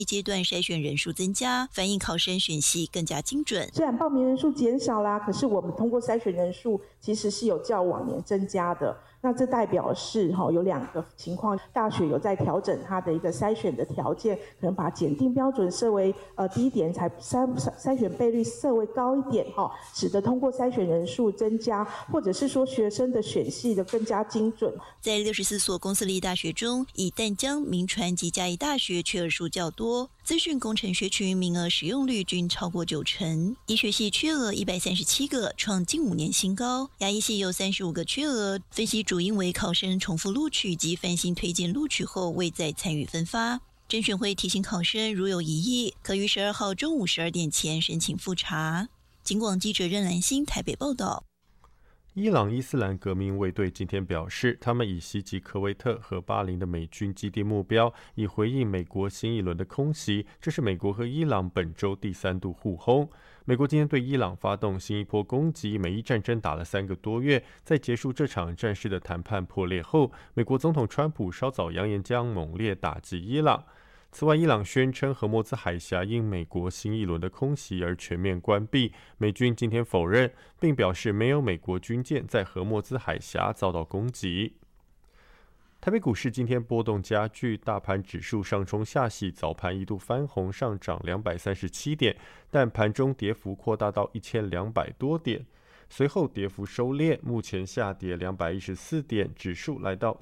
一阶段筛选人数增加，反映考生选系更加精准。 虽然报名人数减少啦，可是我们通过筛选人数其实是有较往年增加的。那这代表是有两个情况，大学有在调整它的一个筛选的条件，可能把检定标准设为低一点，才筛选倍率设为高一点使得通过筛选人数增加，或者是说学生的选系的更加精准。 在64所公私立大学中，以淡江、铭传及嘉义大学缺额数较多，资讯工程学群名额使用率均超过90%，医学系缺额137个，创近5年新高，牙医系有35个缺额，分析主因为考生重复录取及翻新推荐录取后未再参与分发。甄选会提醒考生，如有疑义，可于12号中午12点前申请复查。警广记者任兰心台北报道。 伊朗伊斯兰革命卫队今天表示，他们以袭击科威特和巴林的美军基地目标，以回应美国新一轮的空袭。这是美国和伊朗本周第3度互轰。美国今天对伊朗发动新一波攻击，美伊战争打了3个多月，在结束这场战事的谈判破裂后，美国总统川普稍早扬言将猛烈打击伊朗。此外，伊朗宣称荷默兹海峡因美国新一轮的空袭而全面关闭，美军今天否认，并表示没有美国军舰在荷默兹海峡遭到攻击。台北股市今天波动加剧，大盘指数上冲下洗，早盘一度翻红上涨237点，但盘中跌幅扩大到1200多点，随后跌幅收敛，目前下跌214点，指数来到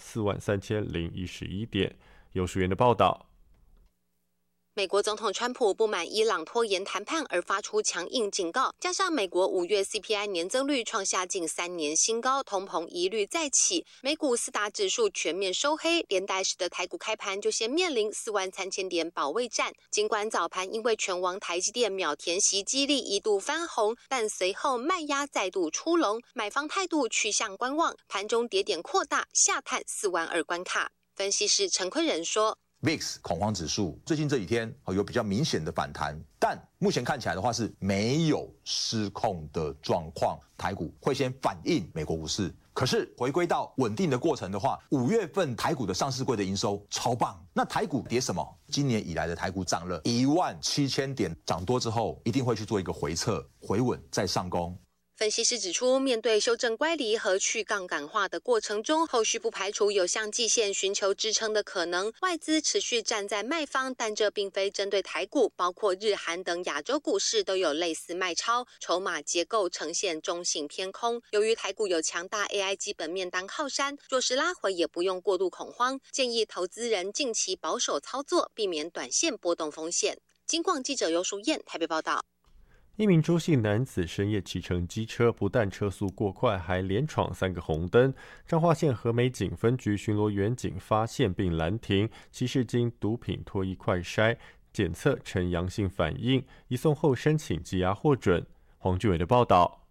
43011点。有署员的报道。 美国总统川普不满伊朗拖延谈判而发出强硬警告，加上美国5月 CPI 年增率创下近3年新高，通膨疑虑再起，美股4大指数全面收黑，连带使得台股开盘就先面临43000点保卫战。尽管早盘因为拳王台积电秒填息激励一度翻红，但随后卖压再度出笼，买方态度趋向观望，盘中跌点扩大，下探42000关卡。分析师陈坤仁说 ，VIX 恐慌指数最近这几天有比较明显的反弹，但目前看起来的话是没有失控的状况，台股会先反映美国股市。可是回归到稳定的过程的话，5月份台股的上市柜的营收超棒，那台股跌什么？今年以来的台股涨了17000点，涨多之后一定会去做一个回撤，回稳再上攻。 分析师指出，面对修正乖离和去杠杆化的过程中，后续不排除有向季线寻求支撑的可能。外资持续站在卖方，但这并非针对台股，包括日韩等亚洲股市都有类似卖超，筹码结构呈现中性偏空。由于台股有强大 AI 基本面当靠山，若是拉回也不用过度恐慌，建议投资人近期保守操作，避免短线波动风险。金广记者尤淑燕台北报道。 一名周姓男子深夜骑乘机车，不但车速过快，还连闯3个红灯。彰化县和美警分局巡逻员警发现并拦停，其是经毒品脱衣快筛检测呈阳性反应，移送后申请羁押获准。黄俊伟的报道。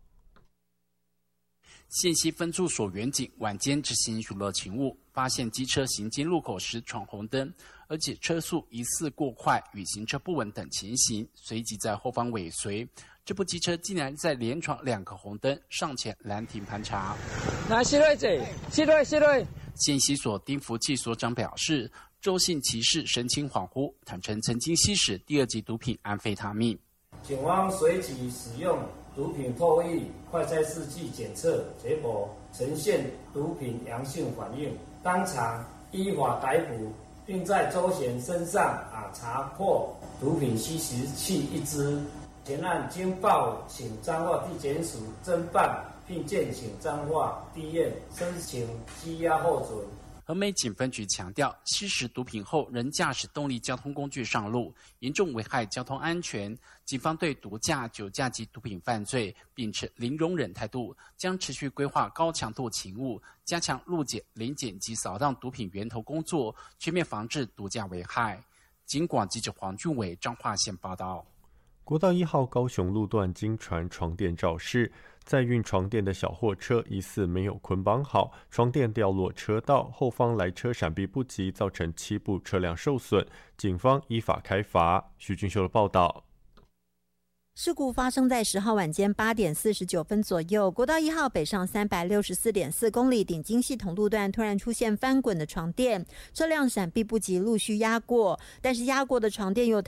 县西分驻所员警晚间执行巡逻勤务，发现机车行经路口时闯红灯，而且车速疑似过快与行车不稳等情形，随即在后方尾随。这部机车竟然在连闯2个红灯，上前拦停盘查。县西所丁福气所长表示，周姓骑士神情恍惚，坦承曾经吸食第2级毒品安非他命。 警方随即使用毒品唾液快筛试剂检测，结果呈现毒品阳性反应，当场依法逮捕，并在周贤身上查获毒品吸食器1支。前案经报请彰化地检署侦办，并建请彰化地院申请羁押获准。 和美警分局强调，吸食毒品后仍驾驶动力交通工具上路，严重危害交通安全。警方对毒驾、酒驾及毒品犯罪秉持零容忍态度，将持续规划高强度勤务，加强路检、临检及扫荡毒品源头工作，全面防治毒驾危害。警广记者黄俊伟彰化县报道。 国道1号高雄路段经传床垫肇事，载运床垫的小货车疑似没有捆绑好，床垫掉落车道，后方来车闪避不及，造成7部车辆受损，警方依法开罚。徐俊秀的报道。 事故发生在10号晚间8点49分左右，国道1号北上364.4公里顶金系统路段突然出现翻滚的床垫，车辆闪避不及，陆续压过，但是压过的床垫又